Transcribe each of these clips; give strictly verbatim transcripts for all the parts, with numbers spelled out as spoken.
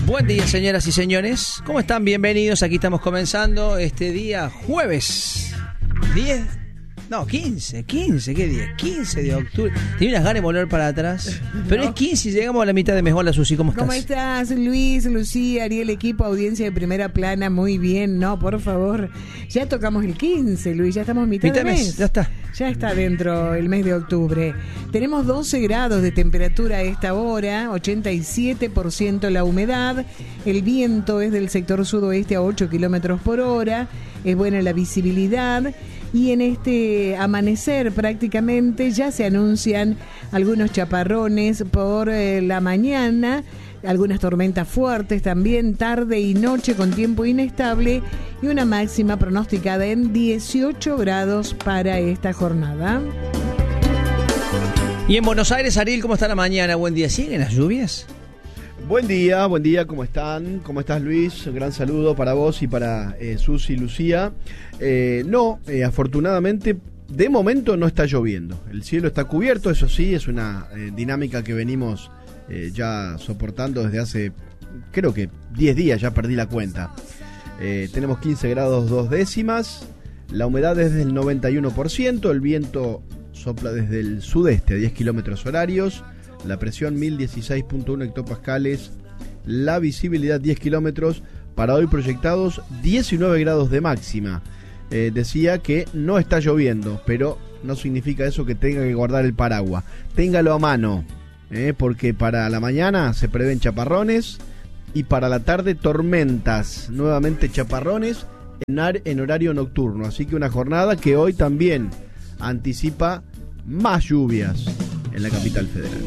Buen día, señoras y señores. ¿Cómo están? Bienvenidos. Aquí estamos comenzando este día jueves diez, no, quince, quince, ¿qué día? quince de octubre. Tenía unas ganas de volver para atrás, pero no. Es quince y llegamos a la mitad de mes. Hola, Susi, ¿cómo estás? ¿Cómo estás, Luis, Lucía, Ariel, equipo, audiencia de Primera Plana? Muy bien, no, por favor. Ya tocamos el quince, Luis, ya estamos a mitad, mitad de mes. mes. Ya está. Ya está dentro el mes de octubre. Tenemos doce grados de temperatura a esta hora, ochenta y siete por ciento la humedad. El viento es del sector sudoeste a ocho kilómetros por hora. Es buena la visibilidad. Y en este amanecer prácticamente ya se anuncian algunos chaparrones por eh, la mañana, algunas tormentas fuertes también, tarde y noche con tiempo inestable y una máxima pronosticada en dieciocho grados para esta jornada. Y en Buenos Aires, Ariel, ¿cómo está la mañana? Buen día. ¿Siguen las lluvias? Buen día, buen día, ¿cómo están? ¿Cómo estás, Luis? Un gran saludo para vos y para eh, Susi y Lucía. Eh, no, eh, afortunadamente, de momento no está lloviendo. El cielo está cubierto, eso sí, es una eh, dinámica que venimos eh, ya soportando desde hace, creo que diez días, ya perdí la cuenta. Eh, tenemos quince grados dos décimas, la humedad es del noventa y uno por ciento, el viento sopla desde el sudeste a diez kilómetros horarios, la presión mil dieciséis punto uno hectopascales, la visibilidad diez kilómetros, para hoy proyectados diecinueve grados de máxima. Eh, decía que no está lloviendo, pero no significa eso que tenga que guardar el paraguas. Téngalo a mano, eh, porque para la mañana se prevén chaparrones y para la tarde tormentas, nuevamente chaparrones en, ar- en horario nocturno. Así que una jornada que hoy también anticipa más lluvias en la capital federal.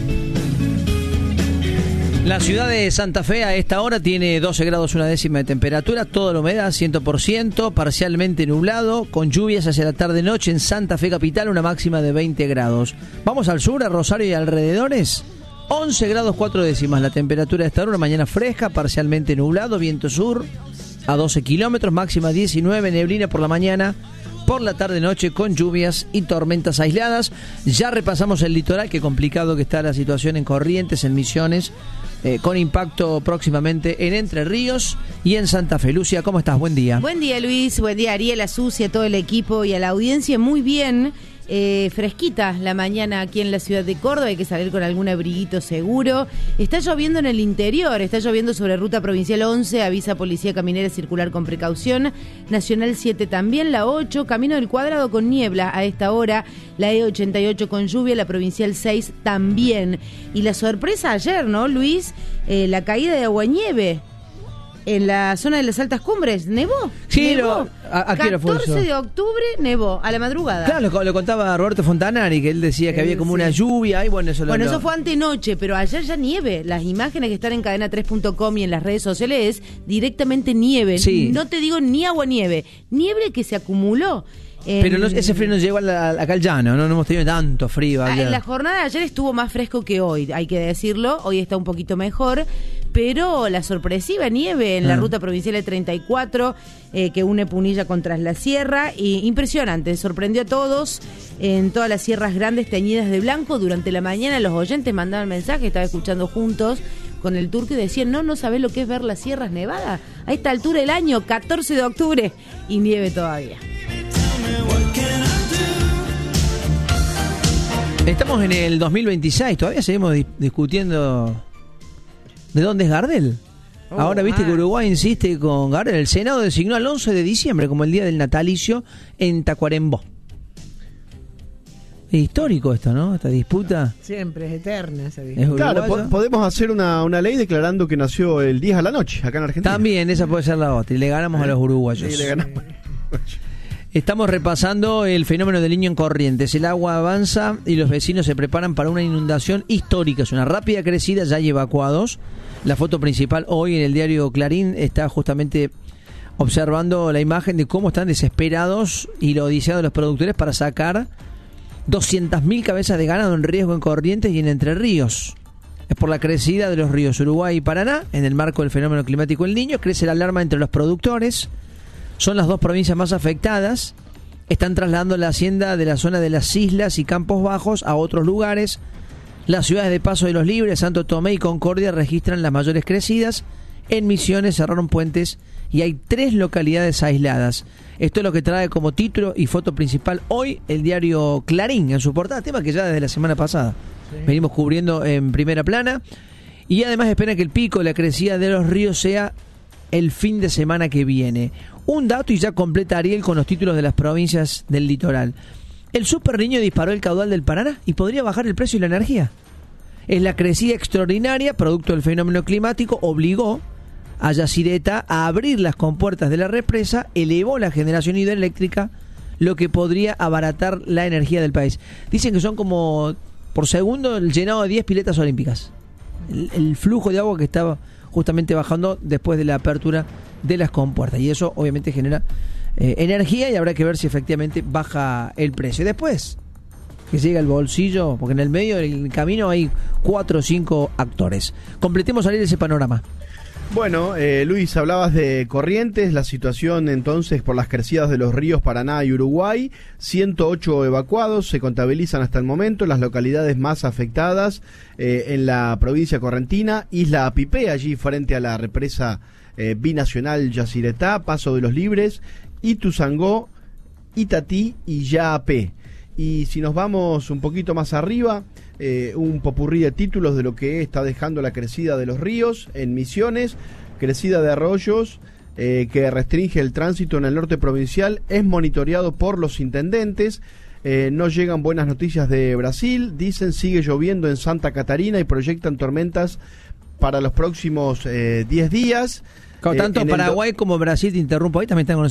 La ciudad de Santa Fe a esta hora tiene doce grados una décima de temperatura, toda la humedad cien por ciento, parcialmente nublado, con lluvias hacia la tarde-noche en Santa Fe capital, una máxima de veinte grados. Vamos al sur, a Rosario y alrededores, once grados cuatro décimas la temperatura de esta hora, una mañana fresca, parcialmente nublado, viento sur a doce kilómetros, máxima diecinueve, neblina por la mañana, por la tarde-noche con lluvias y tormentas aisladas. Ya repasamos el litoral, qué complicado que está la situación en Corrientes, en Misiones, eh, con impacto próximamente en Entre Ríos y en Santa Fe. Lucia, ¿cómo estás? Buen día. Buen día, Luis. Buen día, Ariel, a Susi, a todo el equipo y a la audiencia. Muy bien. Eh, fresquita la mañana aquí en la ciudad de Córdoba, hay que salir con algún abriguito seguro. Está lloviendo en el interior, está lloviendo sobre ruta provincial once, avisa Policía Caminera circular con precaución, Nacional siete también, la ocho, Camino del Cuadrado con niebla a esta hora, la E ochenta y ocho con lluvia, la provincial seis también. Y la sorpresa ayer, ¿no, Luis? Eh, la caída de aguanieve en la zona de las altas cumbres, ¿nevó? Sí, nevó. Lo, a, a catorce de octubre nevó, a la madrugada. Claro, lo, lo contaba Roberto Fontanari, que él decía que eh, había como sí. una lluvia, y bueno, eso Bueno, lo, eso fue antenoche, pero ayer ya nieve. Las imágenes que están en cadena tres punto com y en las redes sociales es directamente nieve. Sí. No te digo ni agua nieve, nieve que se acumuló. En... Pero no, ese frío nos llegó acá al llano, ¿no? No hemos tenido tanto frío ayer. En la jornada de ayer estuvo más fresco que hoy, hay que decirlo. Hoy está un poquito mejor, pero la sorpresiva nieve en ah. la ruta provincial de treinta y cuatro, eh, que une Punilla con Tras la Sierra, y impresionante, sorprendió a todos en todas las sierras grandes teñidas de blanco. Durante la mañana los oyentes mandaban mensajes, estaba escuchando juntos con el turco y decían, no, no sabés lo que es ver las sierras nevadas a esta altura del año, catorce de octubre, y nieve todavía. Estamos en el dos mil veintiséis, todavía seguimos di- discutiendo de dónde es Gardel. Oh, Ahora viste ah. que Uruguay insiste con Gardel. El Senado designó al once de diciembre como el día del natalicio en Tacuarembó. Es histórico esto, ¿no? Esta disputa. Siempre es eterna esa disputa. Claro, po- podemos hacer una, una ley declarando que nació el diez a la noche acá en Argentina. También, esa puede ser la otra. Y le ganamos ¿Eh? a los uruguayos. Sí, le ganamos. Estamos repasando el fenómeno del Niño en Corrientes. El agua avanza y los vecinos se preparan para una inundación histórica. Es una rápida crecida, ya hay evacuados. La foto principal hoy en el diario Clarín está justamente observando la imagen de cómo están desesperados y lo odiciados los productores para sacar doscientas mil cabezas de ganado en riesgo en Corrientes y en Entre Ríos. Es por la crecida de los ríos Uruguay y Paraná. En el marco del fenómeno climático El Niño crece la alarma entre los productores. Son las dos provincias más afectadas. Están trasladando la hacienda de la zona de las islas y Campos Bajos a otros lugares. Las ciudades de Paso de los Libres, Santo Tomé y Concordia registran las mayores crecidas. En Misiones cerraron puentes y hay tres localidades aisladas. Esto es lo que trae como título y foto principal hoy el diario Clarín en su portada, tema que ya desde la semana pasada sí. venimos cubriendo en primera plana. Y además espera que el pico de la crecida de los ríos sea el fin de semana que viene. Un dato y ya completa Ariel con los títulos de las provincias del litoral. El Super Niño disparó el caudal del Paraná y podría bajar el precio de la energía. Es la crecida extraordinaria, producto del fenómeno climático, obligó a Yacyretá a abrir las compuertas de la represa, elevó la generación hidroeléctrica, lo que podría abaratar la energía del país. Dicen que son como por segundo el llenado de diez piletas olímpicas. El, el flujo de agua que estaba justamente bajando después de la apertura de las compuertas. Y eso obviamente genera eh, energía y habrá que ver si efectivamente baja el precio. Después que llega el bolsillo, porque en el medio del camino hay cuatro o cinco actores. Completemos salir ese panorama. Bueno, eh, Luis, hablabas de Corrientes, la situación entonces por las crecidas de los ríos Paraná y Uruguay, ciento ocho evacuados se contabilizan hasta el momento, las localidades más afectadas eh, en la provincia correntina, Isla Apipé, allí frente a la represa eh, binacional Yacyretá, Paso de los Libres, Ituzangó, Itatí y Yaapé. Y si nos vamos un poquito más arriba, eh, un popurrí de títulos de lo que está dejando la crecida de los ríos en Misiones, crecida de arroyos eh, que restringe el tránsito en el norte provincial, es monitoreado por los intendentes, eh, no llegan buenas noticias de Brasil, dicen sigue lloviendo en Santa Catarina y proyectan tormentas para los próximos diez días. Tanto eh, Paraguay do- como Brasil, te interrumpo ahí, también están con